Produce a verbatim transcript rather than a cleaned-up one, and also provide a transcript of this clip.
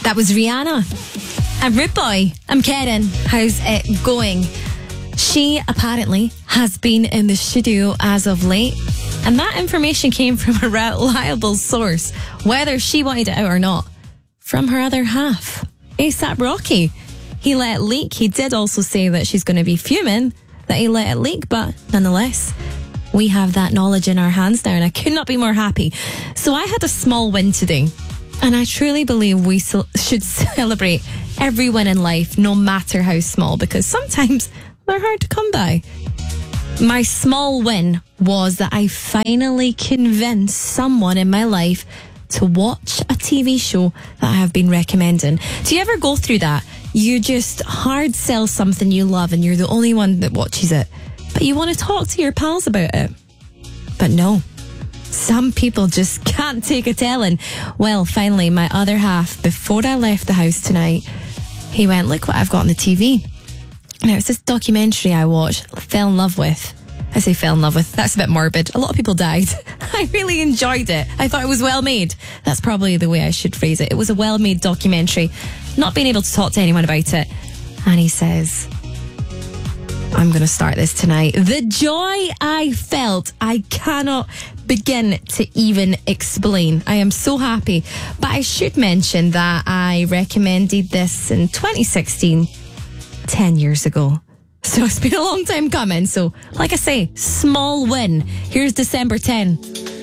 That was Rihanna. And Rude Boy, I'm Karen. How's it going? She apparently has been in the studio as of late, and that information came from a reliable source, whether she wanted it out or not, from her other half, ASAP Rocky. He let it leak. He did also say that she's going to be fuming that he let it leak, but nonetheless, we have that knowledge in our hands now, and I could not be more happy. So I had a small win today, and I truly believe we should celebrate every win in life, no matter how small, because sometimes they're hard to come by. My small win was that I finally convinced someone in my life to watch a T V show that I have been recommending. Do you ever go through that? You just hard sell something you love and you're the only one that watches it, but you want to talk to your pals about it. But no, some people just can't take a telling. Well, finally, my other half, before I left the house tonight, he went, look what I've got on the T V. Now, it's this documentary I watched, fell in love with. I say fell in love with, that's a bit morbid. A lot of people died. I really enjoyed it. I thought it was well made. That's probably the way I should phrase it. It was a well made documentary. Not being able to talk to anyone about it. And he says, I'm going to start this tonight. The joy I felt, I cannot begin to even explain. I am so happy. But I should mention that I recommended this in twenty sixteen, ten years ago. So it's been a long time coming. So, like I say, small win. Here's December tenth.